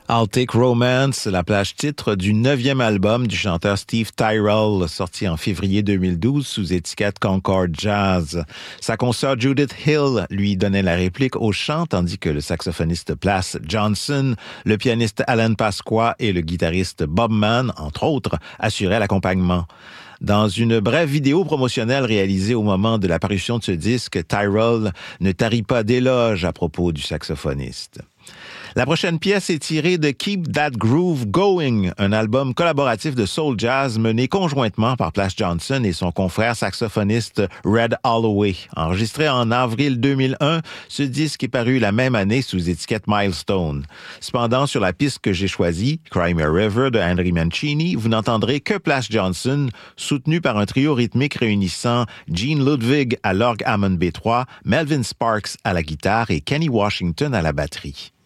I'll Take Romance, la plage titre du 9e album du chanteur Steve Tyrell, sorti en février 2012 sous étiquette Concord Jazz. Sa consoeur Judith Hill lui donnait la réplique au chant, tandis que le saxophoniste Plas Johnson, le pianiste Alan Pasqua et le guitariste Bob Mann, entre autres, assuraient l'accompagnement. Dans une brève vidéo promotionnelle réalisée au moment de la parution de ce disque, Tyrell ne tarit pas d'éloges à propos du saxophoniste. La prochaine pièce est tirée de Keep That Groove Going, un album collaboratif de soul jazz mené conjointement par Plas Johnson et son confrère saxophoniste Red Holloway. Enregistré en avril 2001, ce disque est paru la même année sous étiquette Milestone. Cependant, sur la piste que j'ai choisie, Cry Me a River de Henry Mancini, vous n'entendrez que Plas Johnson, soutenu par un trio rythmique réunissant Gene Ludwig à l'orgue Hammond B3, Melvin Sparks à la guitare et Kenny Washington à la batterie.